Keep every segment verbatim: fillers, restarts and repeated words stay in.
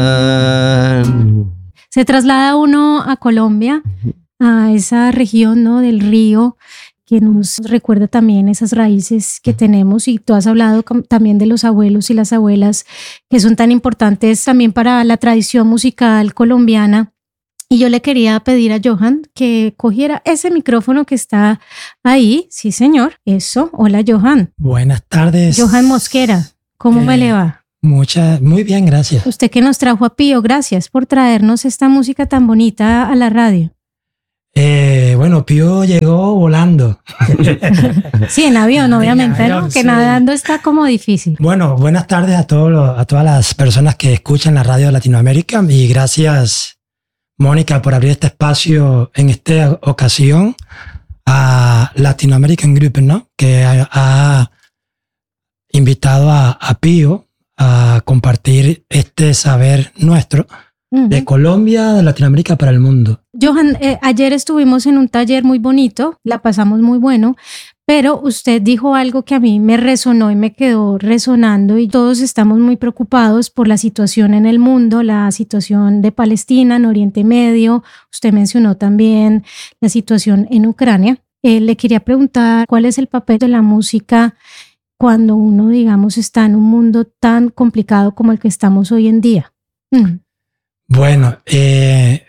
Se traslada uno a Colombia, a esa región, ¿no?, del río, que nos recuerda también esas raíces que tenemos, y tú has hablado también de los abuelos y las abuelas que son tan importantes también para la tradición musical colombiana. Y yo le quería pedir a Johan que cogiera ese micrófono que está ahí. Sí, señor. Eso. Hola, Johan. Buenas tardes. Johan Mosquera. ¿Cómo eh, me le va? Muchas, muy bien, gracias. Usted que nos trajo a Pío, gracias por traernos esta música tan bonita a la radio. Eh, bueno, Pío llegó volando. Sí, en avión, obviamente, en avión, ¿no? Que sí. nadando está como difícil. Bueno, buenas tardes a, todos los, a todas las personas que escuchan la radio de Latinoamérica, y gracias, Mónica, por abrir este espacio en esta ocasión a Latin American Group, ¿no?, que ha, ha invitado a, a Pío a compartir este saber nuestro uh-huh. de Colombia, de Latinoamérica para el mundo. Johan, eh, ayer estuvimos en un taller muy bonito, la pasamos muy bueno, pero usted dijo algo que a mí me resonó y me quedó resonando, y todos estamos muy preocupados por la situación en el mundo, la situación de Palestina, en Oriente Medio. Usted mencionó también la situación en Ucrania. Eh, le quería preguntar cuál es el papel de la música cuando uno, digamos, está en un mundo tan complicado como el que estamos hoy en día. Mm. Bueno, eh,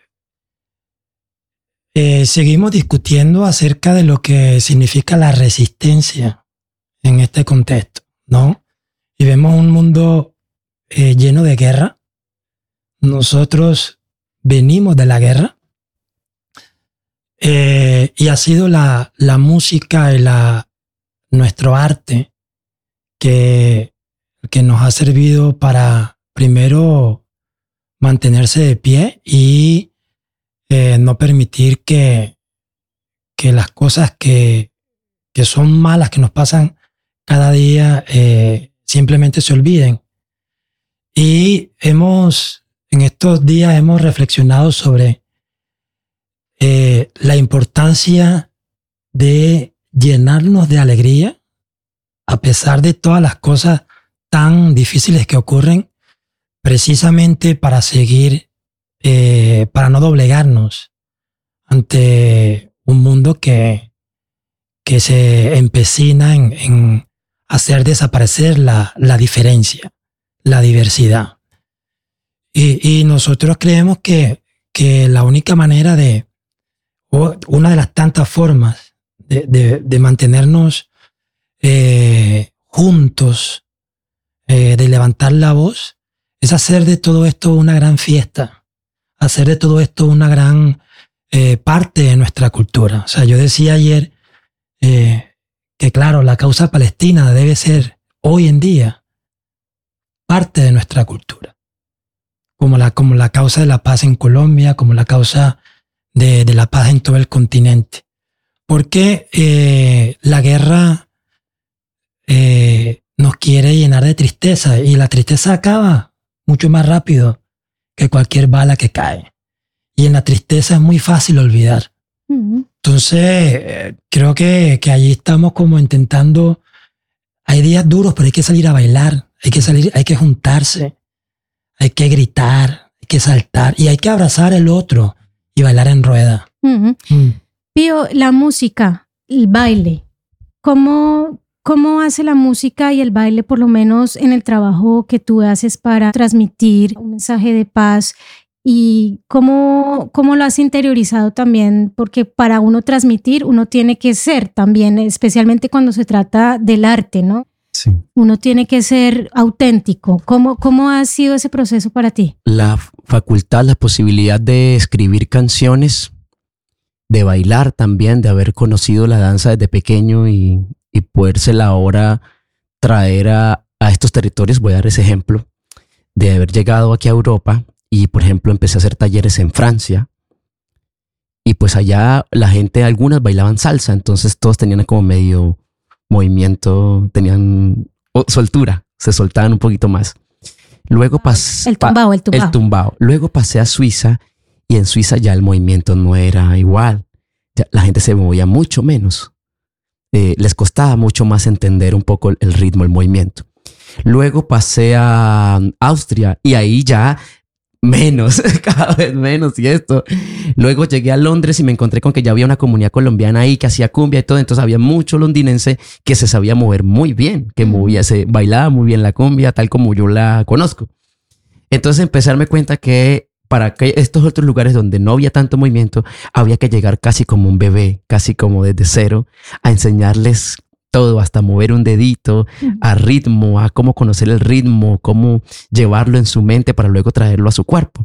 eh, seguimos discutiendo acerca de lo que significa la resistencia en este contexto, ¿no? Y vemos un mundo eh, lleno de guerra. Nosotros venimos de la guerra, eh, y ha sido la, la música y la, nuestro arte que, que nos ha servido para primero mantenerse de pie y eh, no permitir que, que las cosas que, que son malas, que nos pasan cada día, eh, simplemente se olviden. Y hemos, en estos días hemos reflexionado sobre eh, la importancia de llenarnos de alegría a pesar de todas las cosas tan difíciles que ocurren, precisamente para seguir, eh, para no doblegarnos ante un mundo que, que se empecina en, en hacer desaparecer la, la diferencia, la diversidad. Y, y nosotros creemos que, que la única manera de, o una de las tantas formas de, de, de mantenernos eh, juntos, eh, de levantar la voz, es hacer de todo esto una gran fiesta, hacer de todo esto una gran eh, parte de nuestra cultura. O sea, yo decía ayer eh, que claro, la causa palestina debe ser hoy en día parte de nuestra cultura, como la, como la causa de la paz en Colombia, como la causa de, de la paz en todo el continente. Porque eh, la guerra eh, nos quiere llenar de tristeza, y la tristeza acaba mucho más rápido que cualquier bala que cae. Y en la tristeza es muy fácil olvidar. Uh-huh. Entonces, eh, creo que, que allí estamos como intentando. Hay días duros, pero hay que salir a bailar, hay que salir, hay que juntarse, hay que gritar, hay que saltar y hay que abrazar al otro y bailar en rueda. Uh-huh. Mm. Pío, la música, el baile, ¿cómo, ¿cómo hace la música y el baile, por lo menos en el trabajo que tú haces para transmitir un mensaje de paz? ¿Y cómo, cómo lo has interiorizado también? Porque para uno transmitir, uno tiene que ser también, especialmente cuando se trata del arte, ¿no? Sí. Uno tiene que ser auténtico. ¿Cómo, cómo ha sido ese proceso para ti? La facultad, la posibilidad de escribir canciones, de bailar también, de haber conocido la danza desde pequeño y, y podérsela ahora traer a, a estos territorios. Voy a dar ese ejemplo de haber llegado aquí a Europa y, por ejemplo, empecé a hacer talleres en Francia y pues allá la gente, algunas bailaban salsa, entonces todos tenían como medio movimiento, tenían oh, soltura, se soltaban un poquito más. Luego pasé el tumbao, el tumbao. El tumbao. Luego pasé a Suiza y en Suiza ya el movimiento no era igual. Ya la gente se movía mucho menos. Eh, les costaba mucho más entender un poco el ritmo, el movimiento. Luego pasé a Austria y ahí ya menos, cada vez menos y esto. Luego llegué a Londres y me encontré con que ya había una comunidad colombiana ahí que hacía cumbia y todo. Entonces había mucho londinense que se sabía mover muy bien, que movía, se bailaba muy bien la cumbia, tal como yo la conozco. Entonces empecé a darme cuenta que para que estos otros lugares donde no había tanto movimiento, había que llegar casi como un bebé, casi como desde cero, a enseñarles todo, hasta mover un dedito, a ritmo, a cómo conocer el ritmo, cómo llevarlo en su mente para luego traerlo a su cuerpo.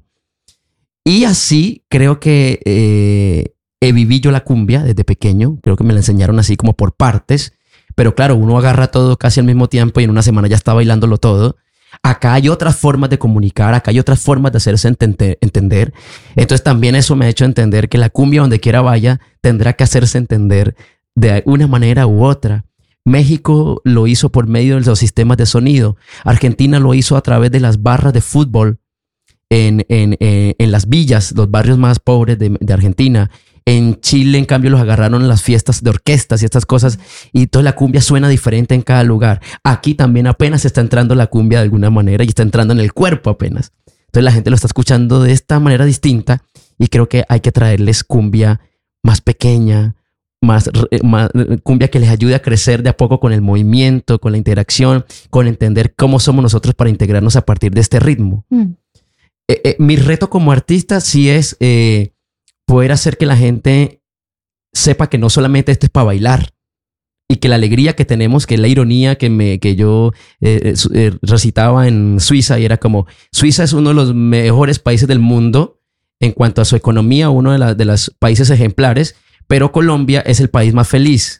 Y así creo que eh, eh, viví yo la cumbia desde pequeño. Creo que me la enseñaron así como por partes. Pero claro, uno agarra todo casi al mismo tiempo y en una semana ya está bailándolo todo. Acá hay otras formas de comunicar, acá hay otras formas de hacerse entender, entender. Entonces también eso me ha hecho entender que la cumbia donde quiera vaya tendrá que hacerse entender de una manera u otra. México lo hizo por medio de los sistemas de sonido. Argentina lo hizo a través de las barras de fútbol en, en, en, en las villas, los barrios más pobres de, de Argentina. En Chile, en cambio, los agarraron en las fiestas de orquestas y estas cosas. Y toda la cumbia suena diferente en cada lugar. Aquí también apenas está entrando la cumbia de alguna manera y está entrando en el cuerpo apenas. Entonces la gente lo está escuchando de esta manera distinta y creo que hay que traerles cumbia más pequeña, Más, más cumbia que les ayude a crecer de a poco con el movimiento, con la interacción, con entender cómo somos nosotros para integrarnos a partir de este ritmo. Mm. Eh, eh, mi reto como artista sí es eh, poder hacer que la gente sepa que no solamente esto es para bailar y que la alegría que tenemos, que la ironía que, me, que yo eh, eh, recitaba en Suiza y era como, Suiza es uno de los mejores países del mundo en cuanto a su economía, uno de, la, de los países ejemplares, pero Colombia es el país más feliz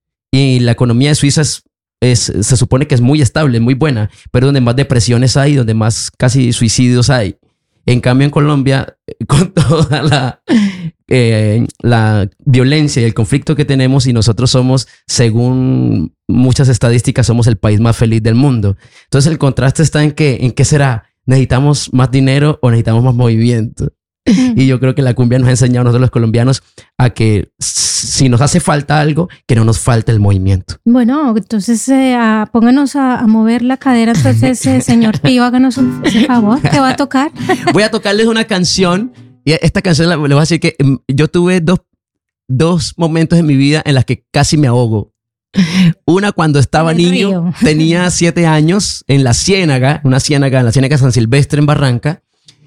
y la economía de Suiza es, es, se supone que es muy estable, muy buena, pero donde más depresiones hay, donde más casi suicidios hay. En cambio en Colombia, con toda la, eh, la violencia y el conflicto que tenemos y nosotros somos, según muchas estadísticas, somos el país más feliz del mundo. Entonces el contraste está en que, ¿en qué será? ¿Necesitamos más dinero o necesitamos más movimiento? Y yo creo que la cumbia nos ha enseñado a nosotros los colombianos a que si nos hace falta algo, que no nos falte el movimiento. Bueno, entonces eh, a, pónganos a, a mover la cadera. Entonces, eh, señor Pío, háganos un favor. ¿Qué va a tocar? Voy a tocarles una canción. Y esta canción le voy a decir que yo tuve dos, dos momentos en mi vida en las que casi me ahogo. Una cuando estaba niño, río. Tenía siete años en la Ciénaga, una ciénaga, en la Ciénaga San Silvestre en Barranca.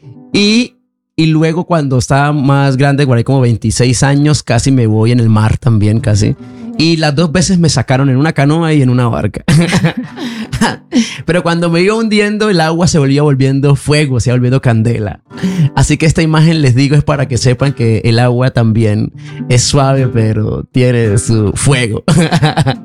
Y Y luego cuando estaba más grande, guardé como veintiséis años, casi me voy en el mar también, casi. Y las dos veces me sacaron en una canoa y en una barca. Pero cuando me iba hundiendo, el agua se volvía volviendo fuego, se iba volviendo candela. Así que esta imagen, les digo, es para que sepan que el agua también es suave, pero tiene su fuego.